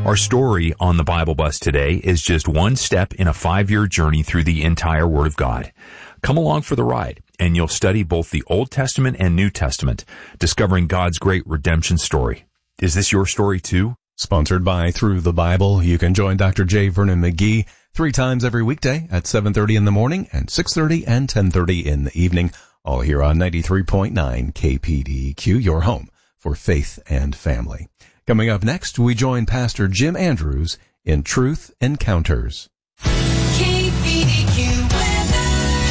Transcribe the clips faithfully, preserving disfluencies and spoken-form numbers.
Our story on the Bible Bus today is just one step in a five-year journey through the entire Word of God. Come along for the ride, and you'll study both the Old Testament and New Testament, discovering God's great redemption story. Is this your story too? Sponsored by Through the Bible. You can join Doctor J. Vernon McGee three times every weekday at seven thirty in the morning and six thirty and ten thirty in the evening, all here on ninety-three point nine K P D Q, your home for faith and family. Coming up next, we join Pastor Jim Andrews in Truth Encounters. K P D Q weather.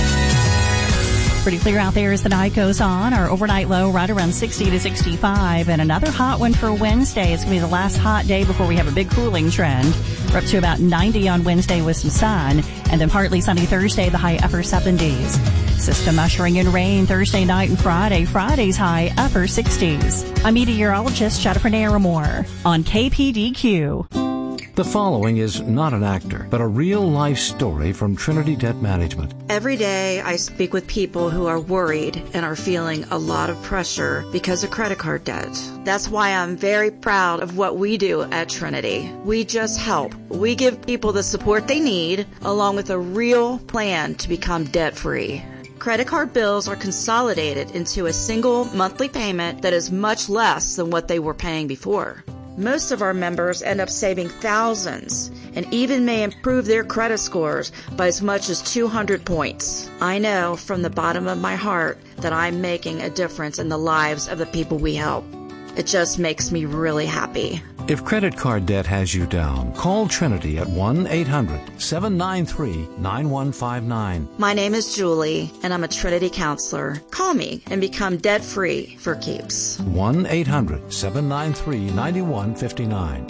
Pretty clear out there as the night goes on. Our overnight low right around sixty to sixty-five, and another hot one for Wednesday. It's going to be the last hot day before we have a big cooling trend. We're up to about ninety on Wednesday with some sun, and then partly sunny Thursday, the high upper seventies. System ushering in rain Thursday night and Friday. Friday's high upper sixties. I'm meteorologist Jennifer Naramore on K P D Q. The following is not an actor, but a real-life story from Trinity Debt Management. Every day I speak with people who are worried and are feeling a lot of pressure because of credit card debt. That's why I'm very proud of what we do at Trinity. We just help. We give people the support they need, along with a real plan to become debt-free. Credit card bills are consolidated into a single monthly payment that is much less than what they were paying before. Most of our members end up saving thousands and even may improve their credit scores by as much as two hundred points. I know from the bottom of my heart that I'm making a difference in the lives of the people we help. It just makes me really happy. If credit card debt has you down, call Trinity at one eight hundred seven nine three nine one five nine. My name is Julie, and I'm a Trinity counselor. Call me and become debt-free for keeps. one eight hundred seven nine three nine one five nine.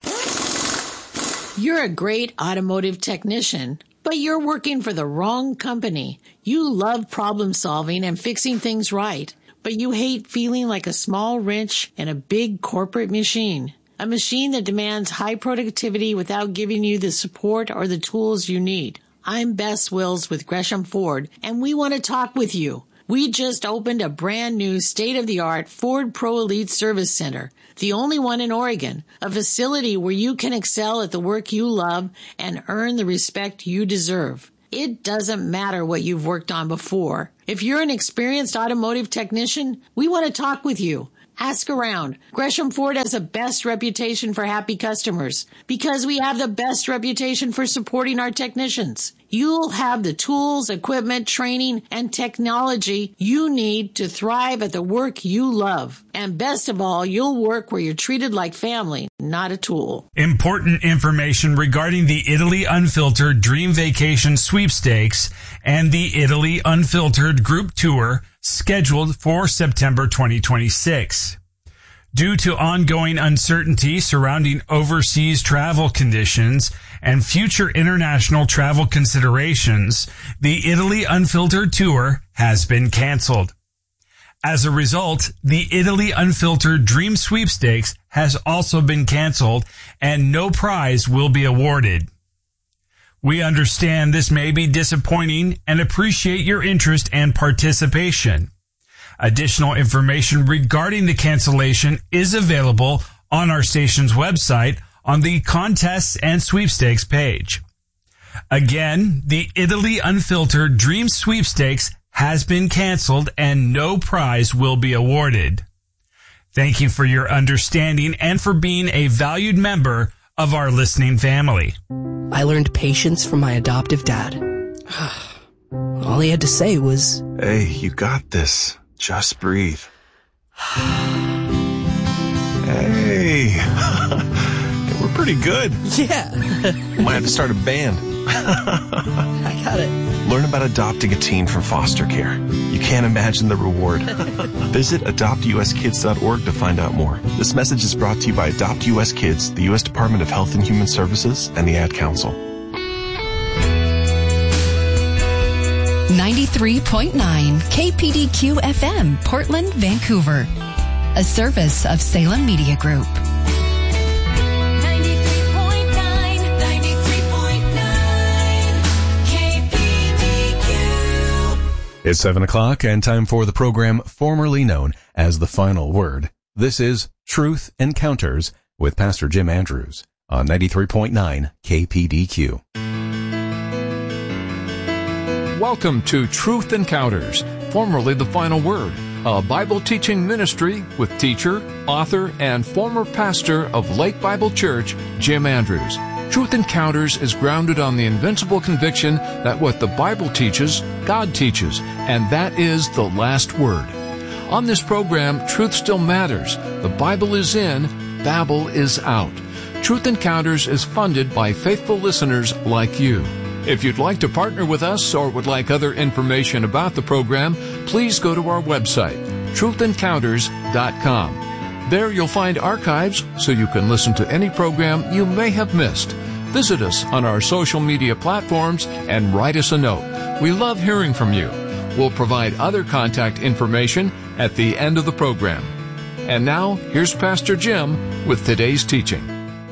You're a great automotive technician, but you're working for the wrong company. You love problem solving and fixing things right, but you hate feeling like a small wrench in a big corporate machine. A machine that demands high productivity without giving you the support or the tools you need. I'm Bess Wills with Gresham Ford, and we want to talk with you. We just opened a brand new state-of-the-art Ford Pro Elite Service Center, the only one in Oregon, a facility where you can excel at the work you love and earn the respect you deserve. It doesn't matter what you've worked on before. If you're an experienced automotive technician, we want to talk with you. Ask around. Gresham Ford has the best reputation for happy customers because we have the best reputation for supporting our technicians. You'll have the tools, equipment, training, and technology you need to thrive at the work you love. And best of all, you'll work where you're treated like family, not a tool. Important information regarding the Italy Unfiltered Dream Vacation Sweepstakes and the Italy Unfiltered Group Tour scheduled for September twenty twenty-six. Due to ongoing uncertainty surrounding overseas travel conditions and future international travel considerations, the Italy Unfiltered Tour has been canceled. As a result, the Italy Unfiltered Dream Sweepstakes has also been canceled and no prize will be awarded. We understand this may be disappointing and appreciate your interest and participation. Additional information regarding the cancellation is available on our station's website on the Contests and Sweepstakes page. Again, the Italy Unfiltered Dream Sweepstakes has been canceled and no prize will be awarded. Thank you for your understanding and for being a valued member of our listening family. I learned patience from my adoptive dad. All he had to say was, "Hey, you got this. Just breathe." Hey, we're pretty good. Yeah. We might have to start a band. I got it. Learn about adopting a teen from foster care. You can't imagine the reward. Visit adopt u s kids dot org to find out more. This message is brought to you by Adopt U S Kids, the U S Department of Health and Human Services, and the Ad Council. ninety-three point nine K P D Q F M, Portland, Vancouver. A service of Salem Media Group. ninety-three point nine, ninety-three point nine K P D Q. It's seven o'clock and time for the program formerly known as The Final Word. This is Truth Encounters with Pastor Jim Andrews. on ninety-three point nine K P D Q. Welcome to Truth Encounters, formerly The Final Word, a Bible teaching ministry with teacher, author, and former pastor of Lake Bible Church, Jim Andrews. Truth Encounters is grounded on the invincible conviction that what the Bible teaches, God teaches, and that is the last word. On this program, truth still matters. The Bible is in, Babel is out. Truth Encounters is funded by faithful listeners like you. If you'd like to partner with us or would like other information about the program, please go to our website, truth encounters dot com. There you'll find archives so you can listen to any program you may have missed. Visit us on our social media platforms and write us a note. We love hearing from you. We'll provide other contact information at the end of the program. And now, here's Pastor Jim with today's teaching.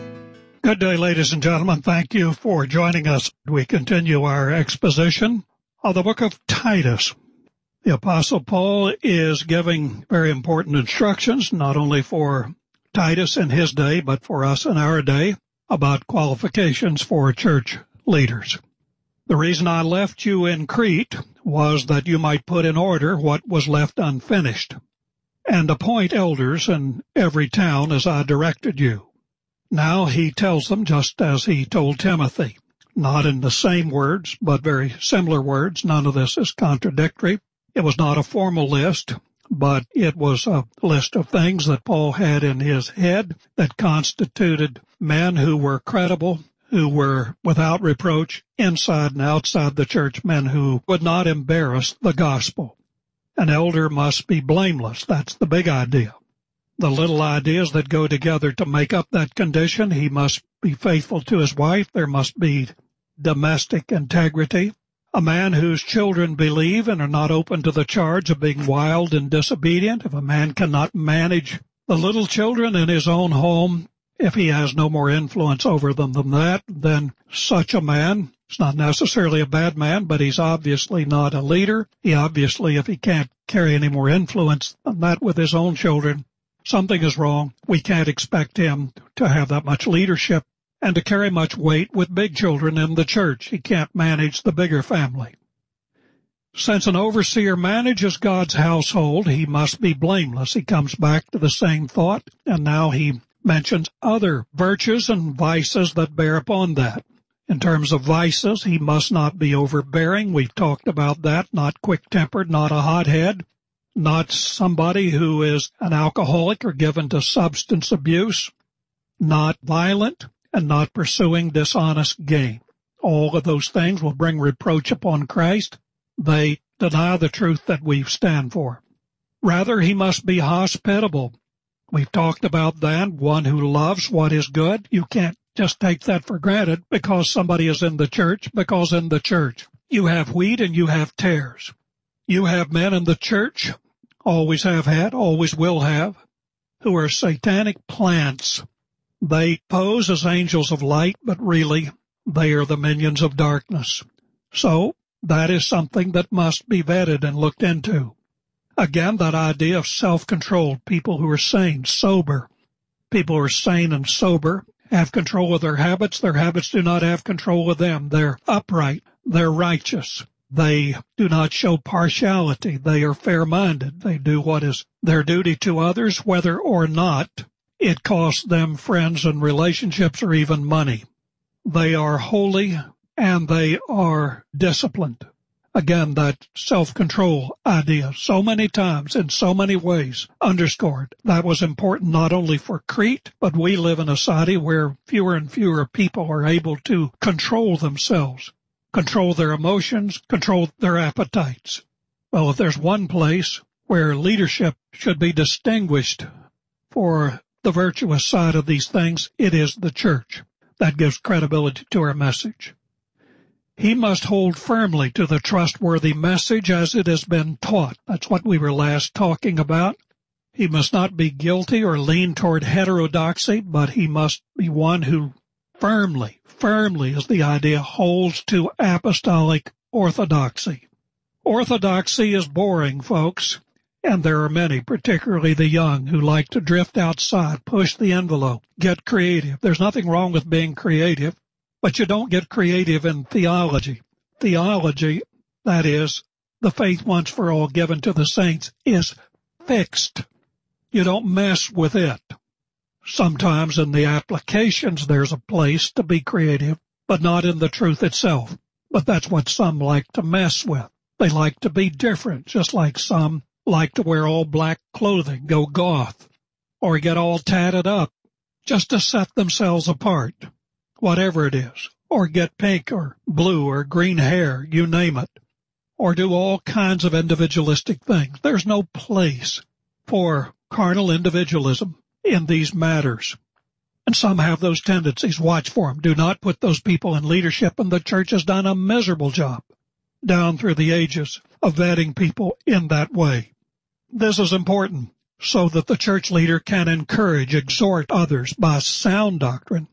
Good day, ladies and gentlemen. Thank you for joining us. We continue our exposition of the book of Titus. The Apostle Paul is giving very important instructions, not only for Titus in his day, but for us in our day, about qualifications for church leaders. The reason I left you in Crete was that you might put in order what was left unfinished, and appoint elders in every town as I directed you. Now he tells them just as he told Timothy, not in the same words, but very similar words. None of this is contradictory. It was not a formal list, but it was a list of things that Paul had in his head that constituted men who were credible, who were without reproach inside and outside the church, men who would not embarrass the gospel. An elder must be blameless. That's the big idea. The little ideas that go together to make up that condition: he must be faithful to his wife. There must be domestic integrity. A man whose children believe and are not open to the charge of being wild and disobedient. If a man cannot manage the little children in his own home, if he has no more influence over them than that, then such a man is not necessarily a bad man, but he's obviously not a leader. He obviously, if he can't carry any more influence than that with his own children, something is wrong. We can't expect him to have that much leadership and to carry much weight with big children in the church. He can't manage the bigger family. Since an overseer manages God's household, he must be blameless. He comes back to the same thought, and now he mentions other virtues and vices that bear upon that. In terms of vices, he must not be overbearing. We've talked about that. Not quick-tempered, not a hothead, not somebody who is an alcoholic or given to substance abuse, not violent, and not pursuing dishonest gain. All of those things will bring reproach upon Christ. They deny the truth that we stand for. Rather, he must be hospitable. We've talked about that, one who loves what is good. You can't just take that for granted because somebody is in the church, because in the church you have wheat and you have tares. You have men in the church, always have had, always will have, who are satanic plants. They pose as angels of light, but really they are the minions of darkness. So that is something that must be vetted and looked into. Again, that idea of self-control, people who are sane, sober. People who are sane and sober have control of their habits. Their habits do not have control of them. They're upright. They're righteous. They do not show partiality. They are fair-minded. They do what is their duty to others, whether or not it costs them friends and relationships or even money. They are holy and they are disciplined. Again, that self-control idea, so many times in so many ways underscored. That was important not only for Crete, but we live in a society where fewer and fewer people are able to control themselves, control their emotions, control their appetites. Well, if there's one place where leadership should be distinguished for the virtuous side of these things, it is the church. That gives credibility to our message. He must hold firmly to the trustworthy message as it has been taught. That's what we were last talking about. He must not be guilty or lean toward heterodoxy, but he must be one who firmly, firmly is the idea, holds to apostolic orthodoxy. Orthodoxy is boring, folks. And there are many, particularly the young, who like to drift outside, push the envelope, get creative. There's nothing wrong with being creative, but you don't get creative in theology. Theology, that is, the faith once for all given to the saints, is fixed. You don't mess with it. Sometimes in the applications there's a place to be creative, but not in the truth itself. But that's what some like to mess with. They like to be different, just like some like to wear all black clothing, go goth, or get all tatted up just to set themselves apart, whatever it is, or get pink or blue or green hair, you name it, or do all kinds of individualistic things. There's no place for carnal individualism in these matters. And some have those tendencies. Watch for them. Do not put those people in leadership, and the church has done a miserable job down through the ages of vetting people in that way. This is important so that the church leader can encourage, exhort others by sound doctrine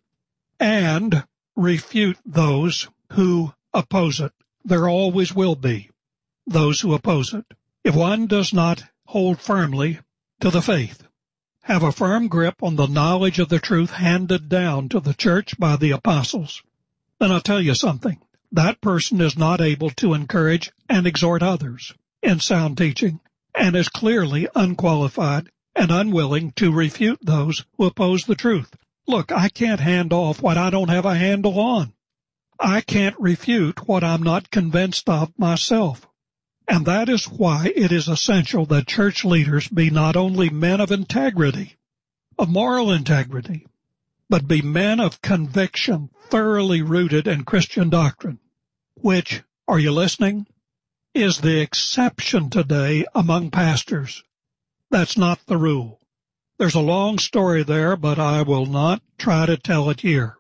and refute those who oppose it. There always will be those who oppose it. If one does not hold firmly to the faith, have a firm grip on the knowledge of the truth handed down to the church by the apostles, then I'll tell you something. That person is not able to encourage and exhort others in sound teaching, and is clearly unqualified and unwilling to refute those who oppose the truth. Look, I can't hand off what I don't have a handle on. I can't refute what I'm not convinced of myself. And that is why it is essential that church leaders be not only men of integrity, of moral integrity, but be men of conviction, thoroughly rooted in Christian doctrine, which, are you listening, is the exception today among pastors. That's not the rule. There's a long story there, but I will not try to tell it here.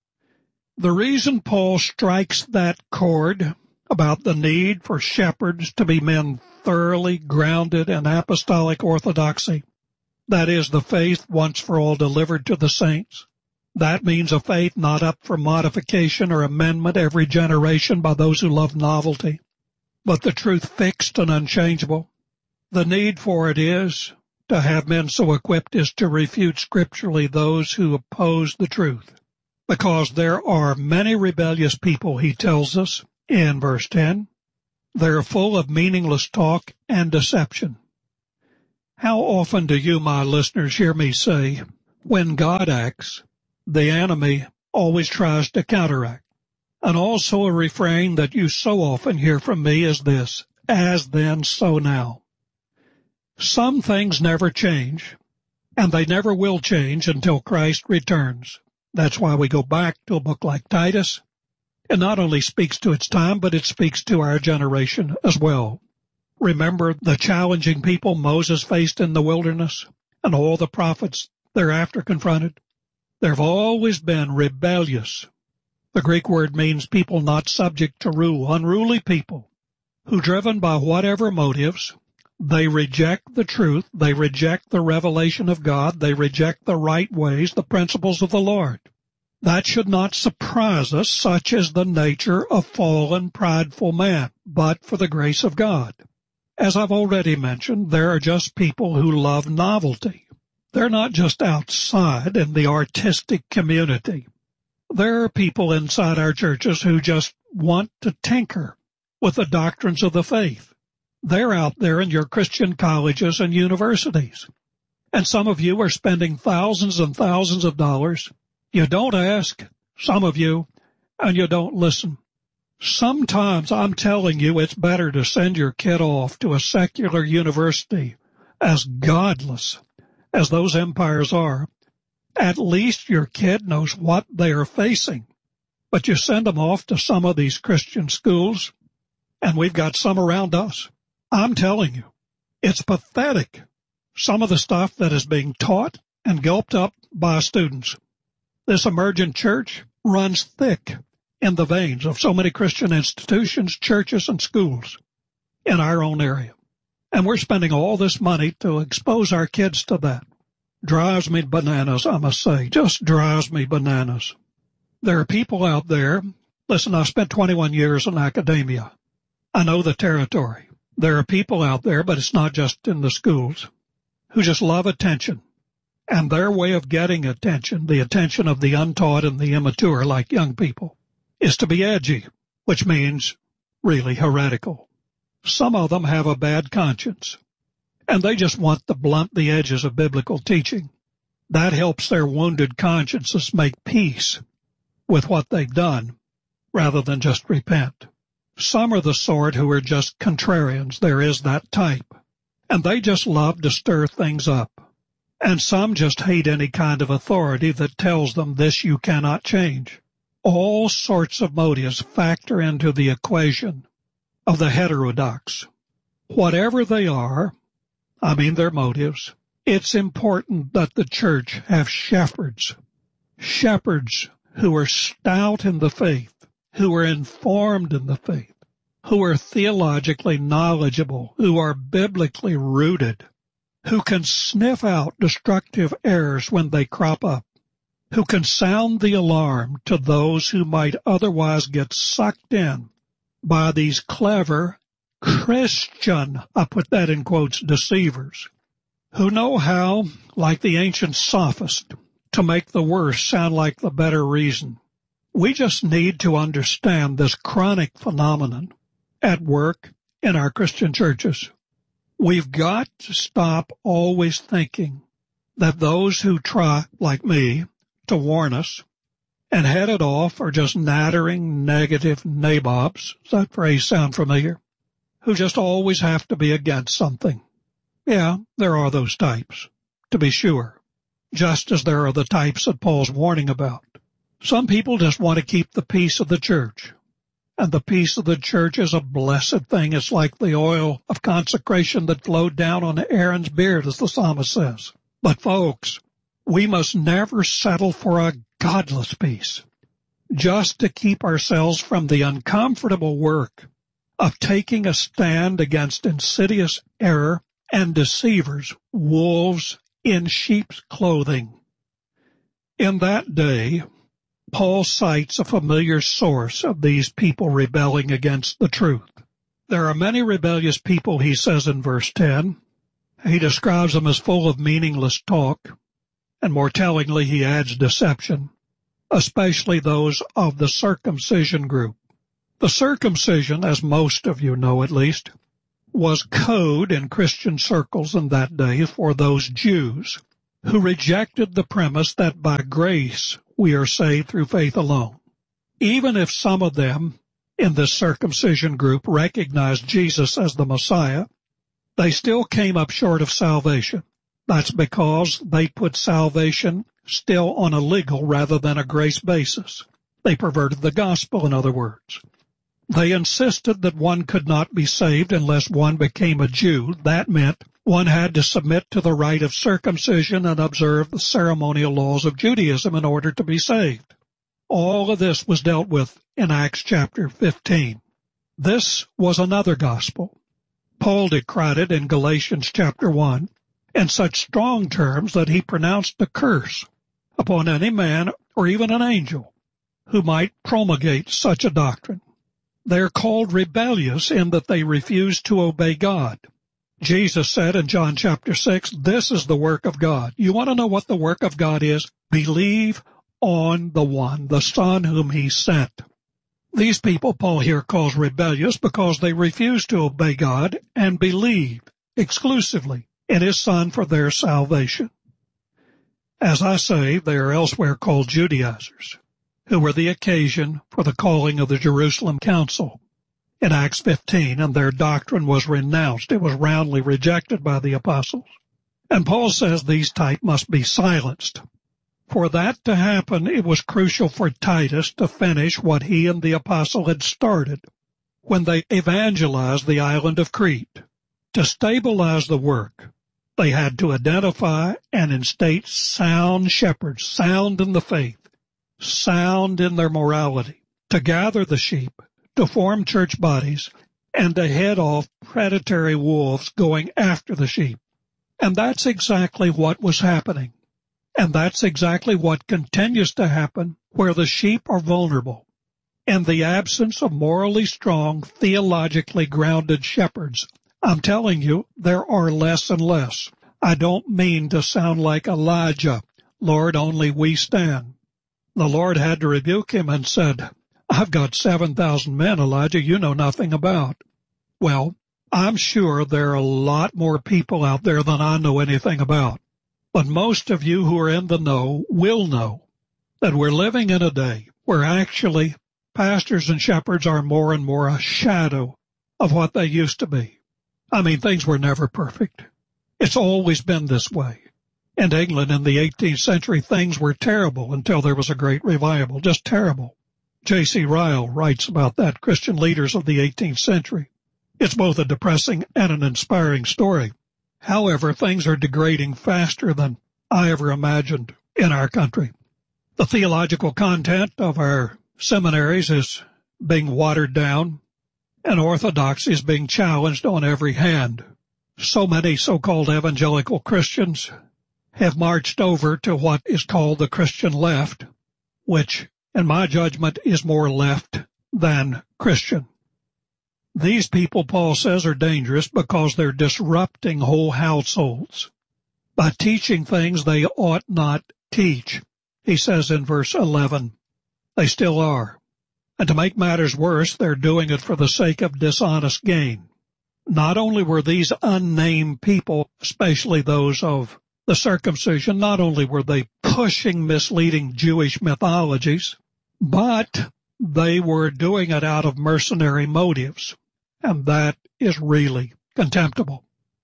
The reason Paul strikes that chord about the need for shepherds to be men thoroughly grounded in apostolic orthodoxy, that is, the faith once for all delivered to the saints. That means a faith not up for modification or amendment every generation by those who love novelty, but the truth fixed and unchangeable. The need for it is to have men so equipped as to refute scripturally those who oppose the truth, because there are many rebellious people, he tells us in verse ten. They're full of meaningless talk and deception. How often do you, my listeners, hear me say, when God acts, the enemy always tries to counteract? And also a refrain that you so often hear from me is this, as then, so now. Some things never change, and they never will change until Christ returns. That's why we go back to a book like Titus. It not only speaks to its time, but it speaks to our generation as well. Remember the challenging people Moses faced in the wilderness and all the prophets thereafter confronted? There have always been rebellious. The Greek word means people not subject to rule, unruly people who, driven by whatever motives, they reject the truth, they reject the revelation of God, they reject the right ways, the principles of the Lord. That should not surprise us, such is the nature of fallen, prideful man, but for the grace of God. As I've already mentioned, there are just people who love novelty. They're not just outside in the artistic community. There are people inside our churches who just want to tinker with the doctrines of the faith. They're out there in your Christian colleges and universities. And some of you are spending thousands and thousands of dollars. You don't ask, some of you, and you don't listen. Sometimes I'm telling you it's better to send your kid off to a secular university, as godless as those empires are. At least your kid knows what they are facing. But you send them off to some of these Christian schools, and we've got some around us. I'm telling you, it's pathetic, some of the stuff that is being taught and gulped up by students. This emergent church runs thick in the veins of so many Christian institutions, churches, and schools in our own area. And we're spending all this money to expose our kids to that. Drives me bananas, I must say. Just drives me bananas. There are people out there. Listen, I spent twenty-one years in academia. I know the territory. There are people out there, but it's not just in the schools, who just love attention. And their way of getting attention, the attention of the untaught and the immature, like young people, is to be edgy, which means really heretical. Some of them have a bad conscience, and they just want to blunt the edges of biblical teaching. That helps their wounded consciences make peace with what they've done, rather than just repent. Some are the sort who are just contrarians. There is that type, and they just love to stir things up. And some just hate any kind of authority that tells them this you cannot change. All sorts of motives factor into the equation of the heterodox. Whatever they are, I mean their motives, it's important that the church have shepherds. Shepherds who are stout in the faith, who are informed in the faith, who are theologically knowledgeable, who are biblically rooted, who can sniff out destructive errors when they crop up, who can sound the alarm to those who might otherwise get sucked in by these clever Christian, I put that in quotes, deceivers, who know how, like the ancient sophist, to make the worse sound like the better reason. We just need to understand this chronic phenomenon at work in our Christian churches. We've got to stop always thinking that those who try, like me, to warn us and head it off are just nattering, negative nabobs. Does that phrase sound familiar? Who just always have to be against something. Yeah, there are those types, to be sure, just as there are the types that Paul's warning about. Some people just want to keep the peace of the church. And the peace of the church is a blessed thing. It's like the oil of consecration that flowed down on Aaron's beard, as the psalmist says. But folks, we must never settle for a godless peace, just to keep ourselves from the uncomfortable work of taking a stand against insidious error and deceivers, wolves in sheep's clothing. In that day, Paul cites a familiar source of these people rebelling against the truth. There are many rebellious people, he says in verse ten. He describes them as full of meaningless talk, and more tellingly, he adds deception, especially those of the circumcision group. The circumcision, as most of you know at least, was code in Christian circles in that day for those Jews who rejected the premise that by grace we are saved through faith alone. Even if some of them in this circumcision group recognized Jesus as the Messiah, they still came up short of salvation. That's because they put salvation still on a legal rather than a grace basis. They perverted the gospel, in other words. They insisted that one could not be saved unless one became a Jew. That meant one had to submit to the rite of circumcision and observe the ceremonial laws of Judaism in order to be saved. All of this was dealt with in Acts chapter fifteen. This was another gospel. Paul decried it in Galatians chapter one in such strong terms that he pronounced a curse upon any man or even an angel who might promulgate such a doctrine. They're called rebellious in that they refuse to obey God. Jesus said in John chapter six, this is the work of God. You want to know what the work of God is? Believe on the one, the Son whom he sent. These people Paul here calls rebellious because they refuse to obey God and believe exclusively in his Son for their salvation. As I say, they are elsewhere called Judaizers, who were the occasion for the calling of the Jerusalem Council in Acts fifteen, and their doctrine was renounced. It was roundly rejected by the apostles. And Paul says these type must be silenced. For that to happen, it was crucial for Titus to finish what he and the apostle had started when they evangelized the island of Crete. To stabilize the work, they had to identify and instate sound shepherds, sound in the faith, sound in their morality, to gather the sheep, to form church bodies, and to head off predatory wolves going after the sheep. And that's exactly what was happening. And that's exactly what continues to happen where the sheep are vulnerable. In the absence of morally strong, theologically grounded shepherds, I'm telling you, there are less and less. I don't mean to sound like Elijah. Lord, only we stand. The Lord had to rebuke him and said, I've got seven thousand men, Elijah, you know nothing about. Well, I'm sure there are a lot more people out there than I know anything about. But most of you who are in the know will know that we're living in a day where actually pastors and shepherds are more and more a shadow of what they used to be. I mean, things were never perfect. It's always been this way. In England in the eighteenth century, things were terrible until there was a great revival, just terrible. J C Ryle writes about that, Christian leaders of the eighteenth century. It's both a depressing and an inspiring story. However, things are degrading faster than I ever imagined in our country. The theological content of our seminaries is being watered down, and orthodoxy is being challenged on every hand. So many so-called evangelical Christians have marched over to what is called the Christian left, which, in my judgment, is more left than Christian. These people, Paul says, are dangerous because they're disrupting whole households by teaching things they ought not teach. He says in verse eleven, they still are. And to make matters worse, they're doing it for the sake of dishonest gain. Not only were these unnamed people, especially those of the circumcision, not only were they pushing misleading Jewish mythologies, but they were doing it out of mercenary motives, and that is really contemptible.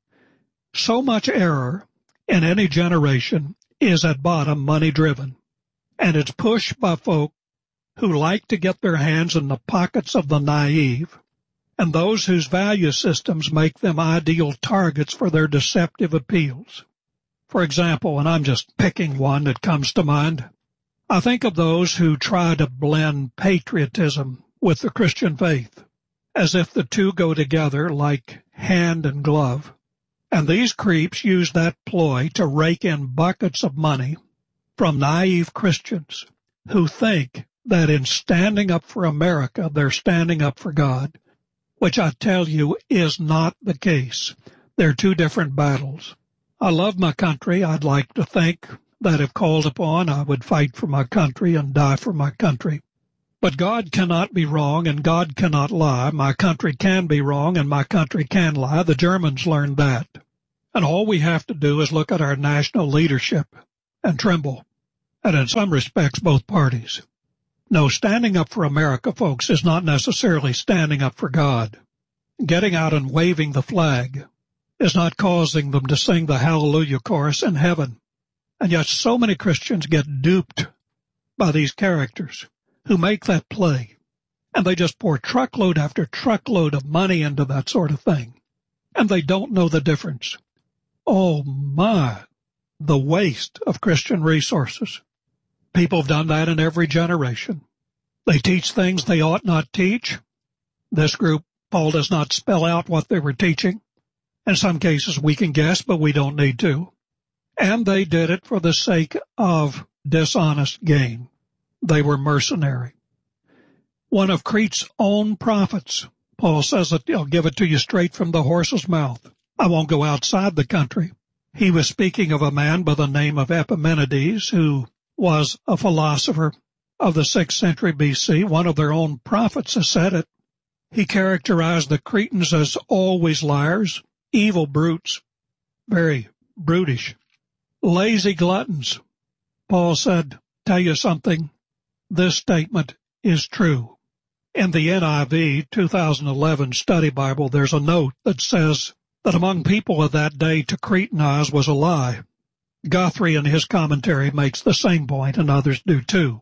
So much error in any generation is at bottom money-driven, and it's pushed by folk who like to get their hands in the pockets of the naive, and those whose value systems make them ideal targets for their deceptive appeals. For example, and I'm just picking one that comes to mind, I think of those who try to blend patriotism with the Christian faith, as if the two go together like hand and glove. And these creeps use that ploy to rake in buckets of money from naive Christians who think that in standing up for America, they're standing up for God, which I tell you is not the case. They're two different battles. I love my country. I'd like to think that if called upon, I would fight for my country and die for my country. But God cannot be wrong and God cannot lie. My country can be wrong and my country can lie. The Germans learned that. And all we have to do is look at our national leadership and tremble. And in some respects, both parties. No, standing up for America, folks, is not necessarily standing up for God. Getting out and waving the flag is not causing them to sing the Hallelujah chorus in heaven. And yet so many Christians get duped by these characters who make that play. And they just pour truckload after truckload of money into that sort of thing. And they don't know the difference. Oh my, the waste of Christian resources. People have done that in every generation. They teach things they ought not teach. This group, Paul does not spell out what they were teaching. In some cases we can guess, but we don't need to. And they did it for the sake of dishonest gain. They were mercenary. One of Crete's own prophets, Paul says that he'll give it to you straight from the horse's mouth. I won't go outside the country. He was speaking of a man by the name of Epimenides, who was a philosopher of the sixth century B C. One of their own prophets has said it. He characterized the Cretans as always liars, evil brutes, very brutish, lazy gluttons. Paul said, tell you something, this statement is true. In the N I V two thousand eleven Study Bible, there's a note that says that among people of that day to Cretanize was a lie. Guthrie in his commentary makes the same point, and others do too.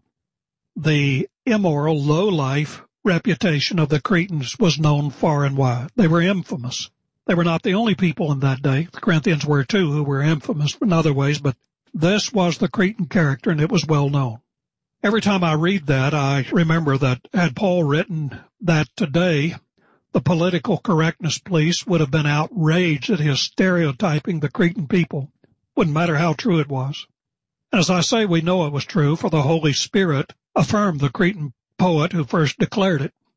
The immoral, low-life reputation of the Cretans was known far and wide. They were infamous. They were not the only people in that day. The Corinthians were too, who were infamous in other ways, but this was the Cretan character, and it was well known. Every time I read that, I remember that had Paul written that today, the political correctness police would have been outraged at his stereotyping the Cretan people. Wouldn't matter how true it was. As I say, we know it was true, for the Holy Spirit affirmed the Cretan poet who first declared it.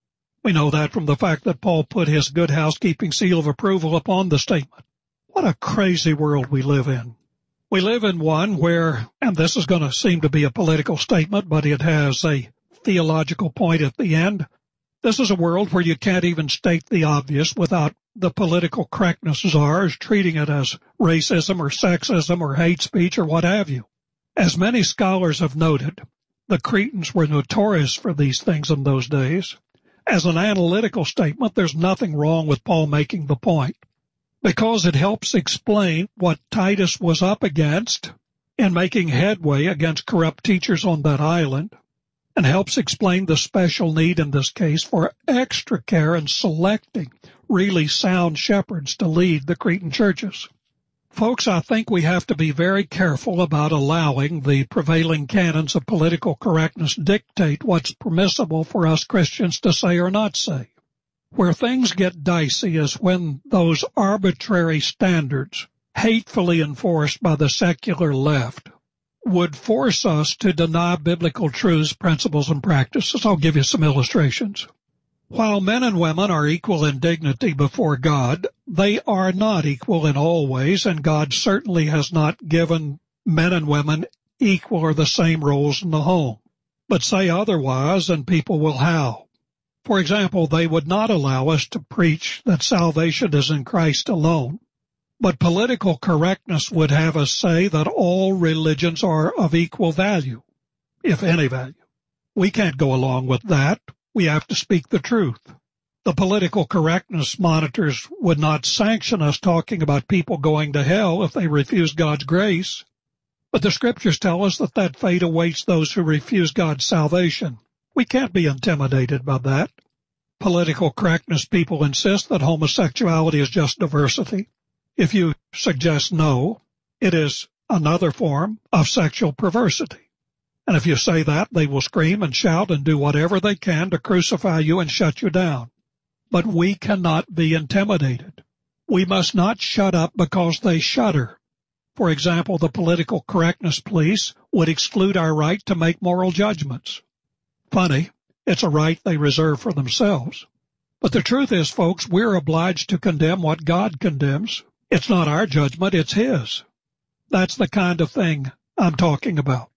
We know that from the fact that Paul put his good housekeeping seal of approval upon the statement. What a crazy world we live in. We live in one where, and this is going to seem to be a political statement, but it has a theological point at the end. This is a world where you can't even state the obvious without the political correctness czars treating it as racism or sexism or hate speech or what have you. As many scholars have noted, the Cretans were notorious for these things in those days. As an analytical statement, there's nothing wrong with Paul making the point, because it helps explain what Titus was up against in making headway against corrupt teachers on that island, and helps explain the special need in this case for extra care in selecting really sound shepherds to lead the Cretan churches. Folks, I think we have to be very careful about allowing the prevailing canons of political correctness dictate what's permissible for us Christians to say or not say. Where things get dicey is when those arbitrary standards, hatefully enforced by the secular left, would force us to deny biblical truths, principles, and practices. I'll give you some illustrations. While men and women are equal in dignity before God, they are not equal in all ways, and God certainly has not given men and women equal or the same roles in the home. But say otherwise, and people will howl. For example, they would not allow us to preach that salvation is in Christ alone. But political correctness would have us say that all religions are of equal value, if any value. We can't go along with that. We have to speak the truth. The political correctness monitors would not sanction us talking about people going to hell if they refuse God's grace. But the scriptures tell us that that fate awaits those who refuse God's salvation. We can't be intimidated by that. Political correctness people insist that homosexuality is just diversity. If you suggest no, it is another form of sexual perversity. And if you say that, they will scream and shout and do whatever they can to crucify you and shut you down. But we cannot be intimidated. We must not shut up because they shudder. For example, the political correctness police would exclude our right to make moral judgments. Funny, it's a right they reserve for themselves. But the truth is, folks, we're obliged to condemn what God condemns. It's not our judgment, it's His. That's the kind of thing I'm talking about.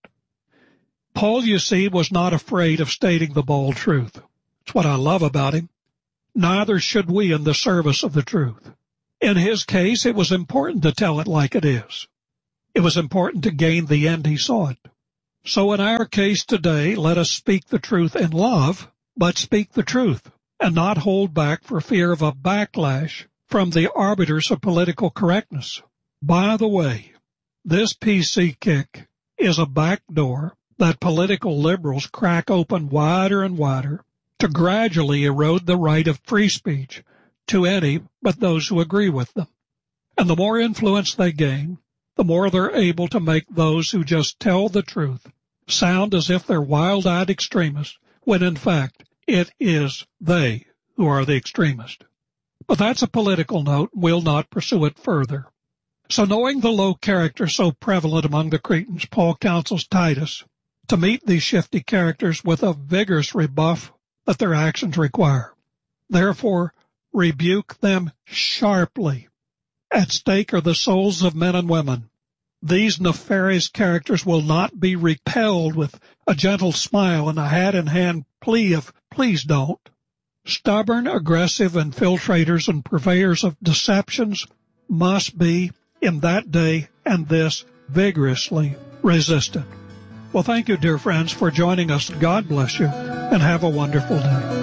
Paul, you see, was not afraid of stating the bold truth. It's what I love about him. Neither should we in the service of the truth. In his case, it was important to tell it like it is. It was important to gain the end he sought. So in our case today, let us speak the truth in love, but speak the truth, and not hold back for fear of a backlash from the arbiters of political correctness. By the way, this P C kick is a backdoor that political liberals crack open wider and wider to gradually erode the right of free speech to any but those who agree with them. And the more influence they gain, the more they're able to make those who just tell the truth sound as if they're wild-eyed extremists, when in fact it is they who are the extremist. But that's a political note. We'll not pursue it further. So knowing the low character so prevalent among the Cretans, Paul counsels Titus to meet these shifty characters with a vigorous rebuff that their actions require. Therefore, rebuke them sharply. At stake are the souls of men and women. These nefarious characters will not be repelled with a gentle smile and a hat-in-hand plea of, please don't. Stubborn, aggressive infiltrators and purveyors of deceptions must be, in that day and this, vigorously resisted. Well, thank you, dear friends, for joining us. God bless you, and have a wonderful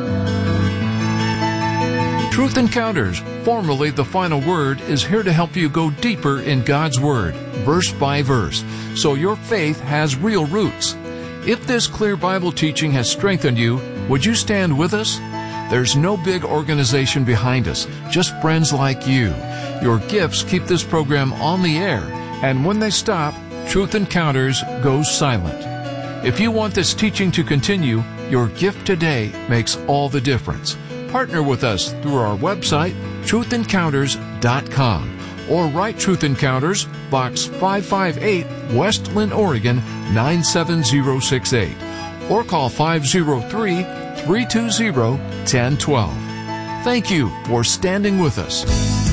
day. Truth Encounters, formerly The Final Word, is here to help you go deeper in God's Word, verse by verse, so your faith has real roots. If this clear Bible teaching has strengthened you, would you stand with us? There's no big organization behind us, just friends like you. Your gifts keep this program on the air, and when they stop, Truth Encounters goes silent. If you want this teaching to continue, your gift today makes all the difference. Partner with us through our website, truth encounters dot com, or write Truth Encounters, Box five five eight, West Linn, Oregon nine seven zero six eight, or call five oh three, three two zero, one zero one zero. Thank you for standing with us.